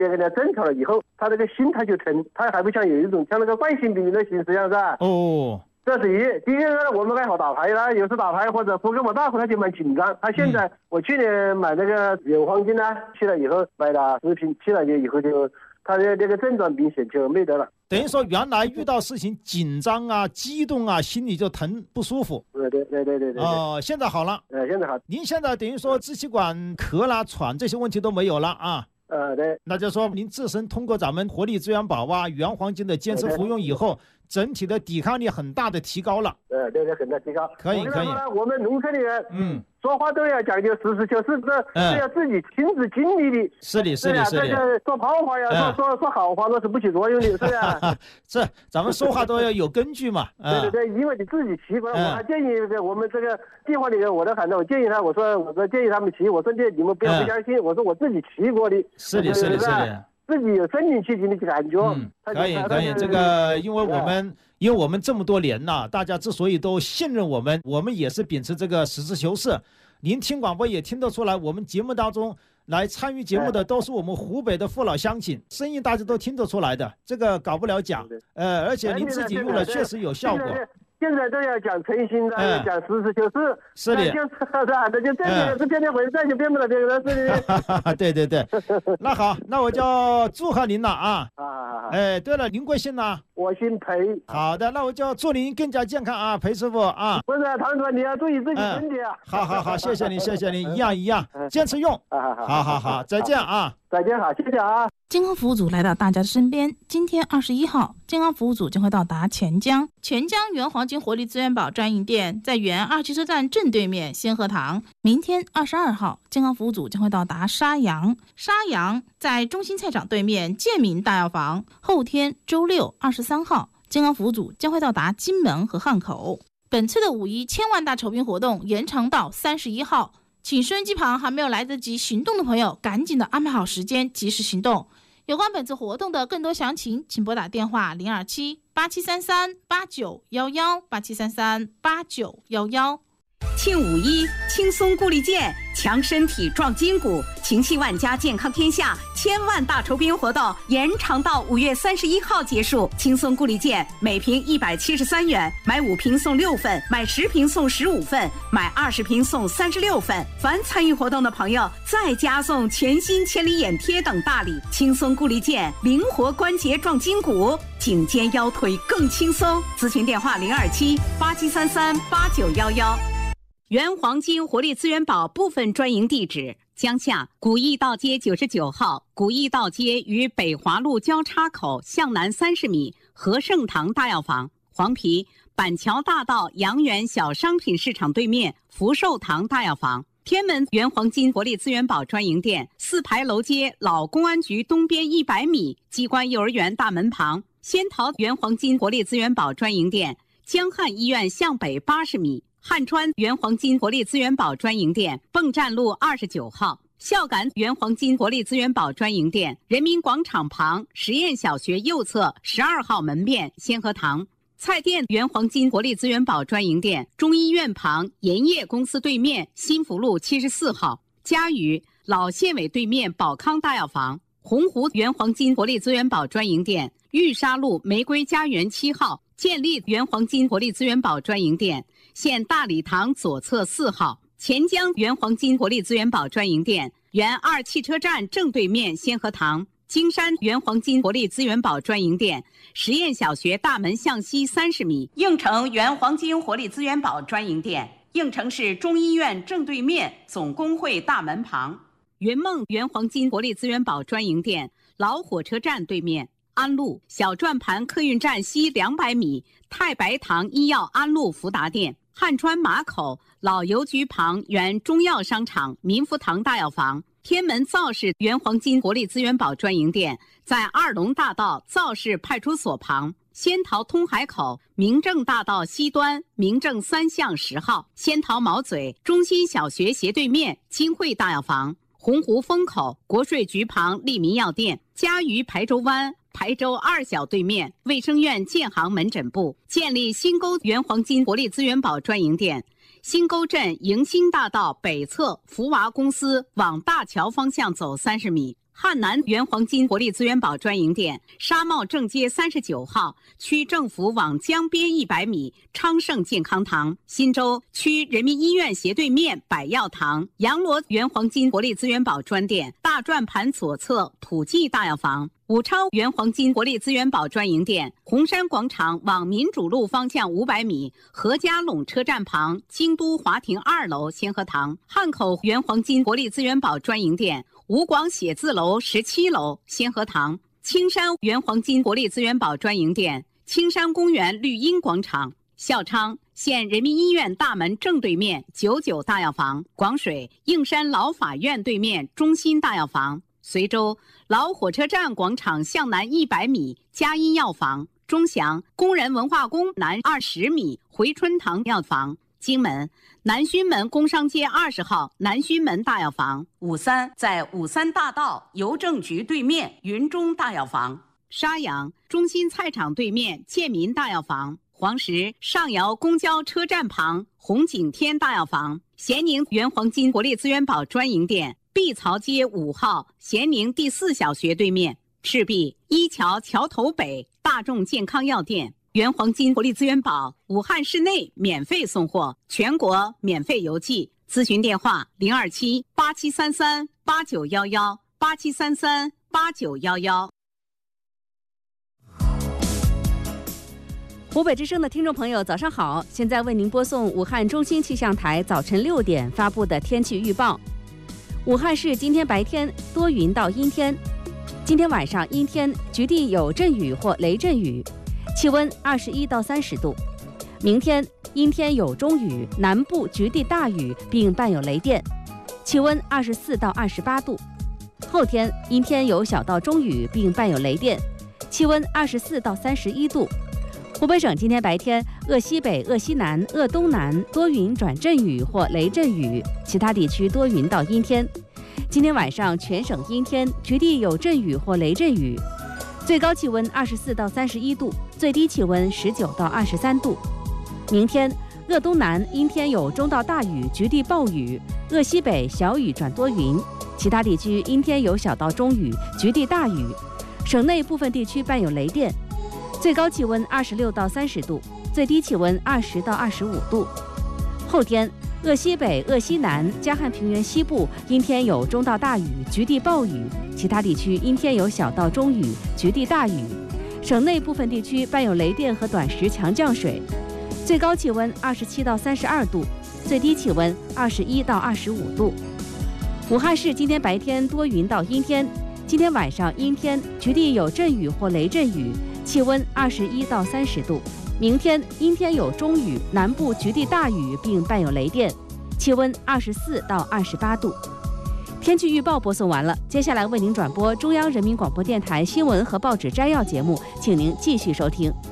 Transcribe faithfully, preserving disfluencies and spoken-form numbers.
别跟他争吵了以后，他那个心他就疼，他还不像有一种像那个冠心病的形式样子啊。 哦， 这是一。第二个，我们爱好打牌啦，有时打牌或者不跟我大户，他就蛮紧张。他现在、嗯、我去年买那个原黄金呢，去了以后买了十瓶，去了以后就他的那个症状明显就没得了。 等于说原来遇到事情紧张啊、激动啊，心里就疼不舒服。 对对对对对对。 哦，现在好了。 呃，现在好。 您现在等于说支气管咳啦、喘这些问题都没有了啊。 呃，对。 那就说您自身通过咱们活力资源宝啊、原黄金的坚持服用以后，整体的抵抗力很大的提高了。 呃，对对，很大提高。 可以可以。 我们农村里人， 嗯， 说话都要讲究实事求是，这是要自己亲自经历的。 是的，是的，是的。 这个说炮话呀，说说说好话，那是不起作用的，是吧？ 是，咱们说话都要有根据嘛。 对对对，因为你自己骑过，我还建议我们这个计划里面我的喊的，我建议他，我说我说建议他们骑，我说这你们不要不相信，我说我自己骑过的。 是的，是的，是的。 自己有身临其境的感觉。 嗯，可以可以，这个因为我们因为我们这么多年了，大家之所以都信任我们，我们也是秉持这个实事求是。您听广播也听得出来，我们节目当中来参与节目的都是我们湖北的父老乡亲，声音大家都听得出来的，这个搞不了假。呃，而且您自己用了确实有效果。 现在都要讲诚心的，要讲实事求是。 是的， 就是那就这边这边的回再就变不了别人，是的。对对对，那好，那我就祝贺您了啊！ 啊， 哎，对了，您贵姓呢？ 我姓裴。 好的，那我就祝您更加健康啊，裴师傅啊。 不是，唐总，你要注意自己身体啊。 好好好，谢谢您，谢谢您，一样一样，坚持用。好好好，再见啊！ 再见，好，谢谢啊。 健康服务组来到大家的身边。今天二十一号，健康服务组将会到达钱江。钱江原黄金活力资源宝专营店在原二汽车站正对面先河堂。明天二十二号，健康服务组将会到达沙阳。沙阳在中心菜场对面建民大药房。后天周六二十三号，健康服务组将会到达金门和汉口。本次的五一千万大酬宾活动延长到三十一号，请收音机旁还没有来得及行动的朋友，赶紧的安排好时间，及时行动。有关本次活动的更多详情，请拨打电话零二七八七三三八九幺幺八七三三八九幺幺。 庆五一，轻松固力健，强身体壮筋骨，情系万家，健康天下，千万大酬宾活动延长到五月三十一号结束。轻松固力健每瓶一百七十三元，买五瓶送六份，买十瓶送十五份，买二十瓶送三十六份。凡参与活动的朋友，再加送全新千里眼贴等大礼。轻松固力健，灵活关节壮筋骨，颈肩腰腿更轻松。咨询电话零二七八七三三八九幺幺。原黄金活力资源宝部分专营地址：江夏古驿道街九十九号，古驿道街与北华路交叉口向南三十米，和盛堂大药房；黄陂板桥大道阳源小商品市场对面福寿堂大药房；天门原黄金活力资源宝专营店四牌楼街老公安局东边一百米机关幼儿园大门旁；仙桃原黄金活力资源宝专营店江汉医院向北八十米。汉川原黄金活力资源宝专营店蚌站路二十九号，孝感原黄金活力资源宝专营店人民广场旁实验小学右侧十二号门面先河堂，菜店原黄金活力资源宝专营店中医院旁盐业公司对面新福路七十四号，嘉峪老县委对面宝康大药房，洪湖原黄金活力资源宝专营店玉沙路玫瑰家园七号，建立原黄金活力资源宝专营店现大礼堂左侧四号，钱江原黄金活力资源宝专营店原二汽车站正对面先河堂，金山原黄金活力资源宝专营店实验小学大门向西三十米，应城原黄金活力资源宝专营店应城市中医院正对面总工会大门旁，云梦原黄金活力资源宝专营店老火车站对面，安路小转盘客运站西两百米太白堂医药安路福达店，汉川马口老邮局旁原中药商场民福堂大药房，天门造市原黄金活力资源宝专营店在二龙大道造市派出所旁，仙桃通海口明正大道西端明正三巷十号，仙桃毛嘴中心小学斜对面金汇大药房，洪湖风口国税局旁利民药店，嘉峪排州湾排州二小对面卫生院建行门诊部，建立新沟原黄金活力资源宝专营店，新沟镇迎新大道北侧福娃公司往大桥方向走三十米， 汉南原黄金活力资源宝专营店、沙茂正街三十九号区政府往江边一百米昌盛健康堂、新洲区人民医院斜对面百药堂、阳罗原黄金活力资源宝专店、大转盘左侧普济大药房、武超原黄金活力资源宝专营店、红山广场往民主路方向五百米何家垄车站旁京都华庭二楼先河堂、汉口原黄金活力资源宝专营店、吴广写字楼十七楼先河堂、青山原黄金活力资源宝专营店、青山公园绿荫广场、孝昌县人民医院大门正对面九九大药房、广水应山老法院对面中心大药房、随州老火车站广场向南一百米嘉医药房、钟祥工人文化宫南二十米回春堂药房、荆门南圩门工商街二十号南圩门大药房、五三在五三大道邮政局对面云中大药房、沙阳中心菜场对面建民大药房、黄石上窑公交车站旁红景天大药房、咸宁原黄金活力资源宝专营店、碧槽街五号咸宁第四小学对面、赤壁一桥桥头北大众健康药店、原黄金活力资源宝武汉市内免费送货，全国免费邮寄。咨询电话零二七八七三三八九幺幺八七三三八九幺幺。 湖北之声的听众朋友，早上好！现在为您播送武汉中心气象台早晨六点发布的天气预报。武汉市今天白天多云到阴天，今天晚上阴天，局地有阵雨或雷阵雨，气温二十一到三十度。明天阴天有中雨，南部局地大雨并伴有雷电，气温二十四到二十八度。后天阴天有小到中雨并伴有雷电，气温二十四到三十一度。湖北省今天白天鄂西北、鄂西南、鄂东南多云转阵雨或雷阵雨，其他地区多云到阴天。今天晚上全省阴天，局地有阵雨或雷阵雨，最高气温二十四到三十一度，最低气温十九到二十三度。明天鄂东南阴天有中到大雨，局地暴雨，鄂西北小雨转多云，其他地区阴天有小到中雨，局地大雨，省内部分地区伴有雷电。最高气温二十六到三十度，最低气温二十到二十五度。后天鄂西北、鄂西南、嘉汉平原西部阴天有中到大雨，局地暴雨，其他地区阴天有小到中雨，局地大雨，省内部分地区伴有雷电和短时强降水。最高气温二十七到三十二度，最低气温二十一到二十五度。武汉市今天白天多云到阴天，今天晚上阴天，局地有阵雨或雷阵雨，气温二十一到三十度。明天阴天有中雨，南部局地大雨并伴有雷电，气温二十四到二十八度。天气预报播送完了，接下来为您转播中央人民广播电台新闻和报纸摘要节目，请您继续收听。